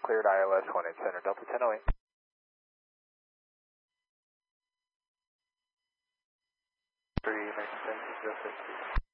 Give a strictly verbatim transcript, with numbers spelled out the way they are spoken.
cleared I L S one eight center, Delta ten oh eight. three, nineteen seventeen, zero six.